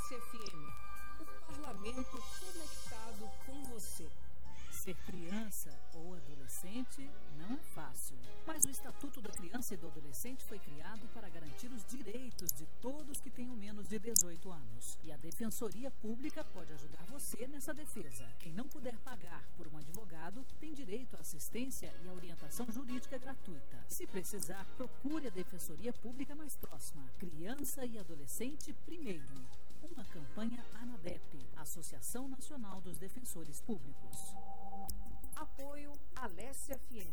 Alesse FM, o parlamento conectado com você. Ser criança ou adolescente não é fácil, mas o Estatuto da Criança e do Adolescente foi criado para garantir os direitos de todos que tenham menos de 18 anos. E a Defensoria Pública pode ajudar você nessa defesa. Quem não puder pagar por um advogado tem direito à assistência e à orientação jurídica gratuita. Se precisar, procure a Defensoria Pública mais próxima. Criança e Adolescente primeiro. Uma campanha ANADEP, Associação Nacional dos Defensores Públicos. Apoio Alesse FM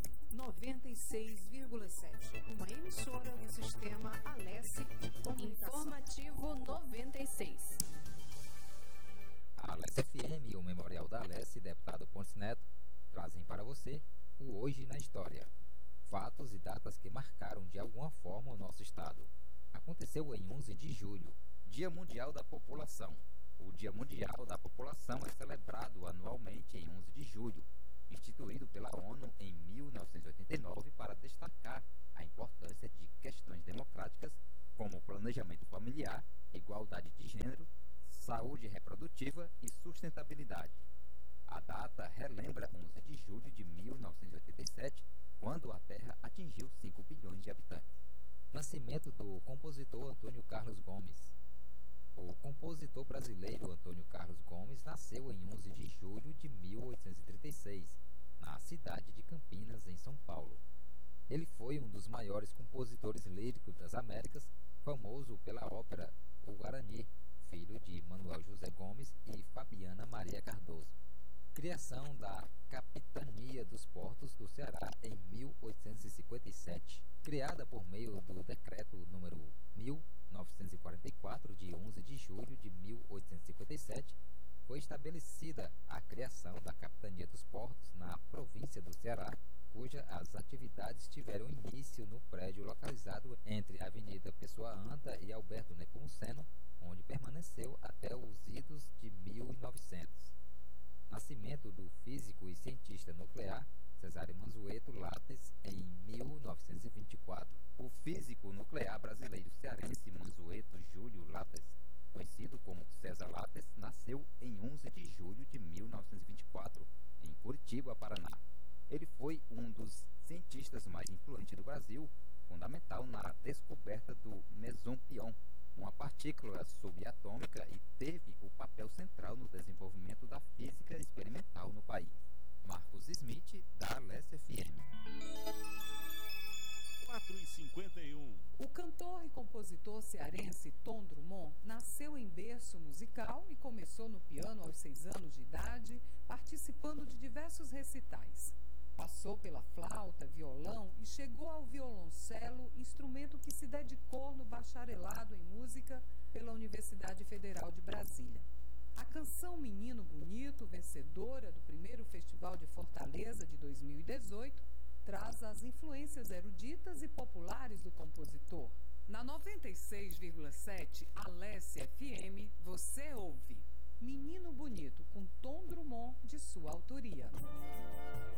96,7, uma emissora do sistema Alesse Informativo 96. A Alesse FM e o Memorial da Alesse, deputado Pontes Neto, trazem para você o Hoje na História. Fatos e datas que marcaram de alguma forma o nosso estado. Aconteceu em 11 de julho, Dia Mundial da População. O Dia Mundial da População é celebrado anualmente em 11 de julho, instituído pela ONU em 1989 para destacar a importância de questões democráticas como planejamento familiar, igualdade de gênero, saúde reprodutiva e sustentabilidade. A data relembra 11 de julho de 1987, quando a Terra atingiu 5 bilhões de habitantes. Nascimento do compositor Antônio Carlos Gomes. O compositor brasileiro Antônio Carlos Gomes nasceu em 11 de julho de 1836, na cidade de Campinas, em São Paulo. Ele foi um dos maiores compositores líricos das Américas, famoso pela ópera O Guarani, filho de Manuel José Gomes e Fabiana Maria Cardoso. Criação da Capitania dos Portos do Ceará em 1857, criada por meio do decreto número 1944, de 11 de julho de 1857, foi estabelecida a criação da Capitania dos Portos na província do Ceará, cuja as atividades tiveram início no prédio localizado entre a Avenida Pessoa Anta e Alberto Nepomuceno, onde permaneceu até os idos de 1900. Nascimento do físico e cientista nuclear Cesare Mansueto Lattes em 1924. O físico nuclear brasileiro cearense Mansueto Júlio Lattes, conhecido como César Lattes, nasceu em 11 de julho de 1924, em Curitiba, Paraná. Ele foi um dos cientistas mais influentes do Brasil, fundamental na descoberta do meson-pion, uma partícula subatômica, e teve o papel central no desenvolvimento da física experimental no país. Marcos Smith, da Alesse FM. 4h51. O cantor e compositor cearense Tom Drummond nasceu em berço musical e começou no piano aos 6 anos de idade, participando de diversos recitais. Passou pela flauta, violão e chegou ao violoncelo, instrumento que se dedicou no bacharelado em música pela Universidade Federal de Brasília. A canção Menino Bonito, vencedora do primeiro Festival de Fortaleza de 2018, traz as influências eruditas e populares do compositor. Na 96,7 Alesse FM, você ouve Menino Bonito, com Tom Drummond, de sua autoria.